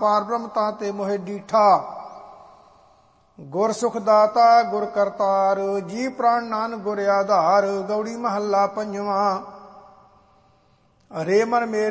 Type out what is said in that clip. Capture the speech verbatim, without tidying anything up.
ਪਾਰ ਬ੍ਰਹਮ ਤਾਂ ਤੇ ਮੋਹਿ ਡੀਠਾ। ਗੁਰ ਸੁਖ ਦਾਤਾ ਗੁਰ ਕਰਤਾਰ, ਜੀ ਪ੍ਰਾਣ ਨਾਨਕ ਗੁਰ ਆਧਾਰ। ਗੌੜੀ ਮਹੱਲਾ ਪੰਜਵਾਂ। ਰੇ ਮਨ ਮੇਰੇ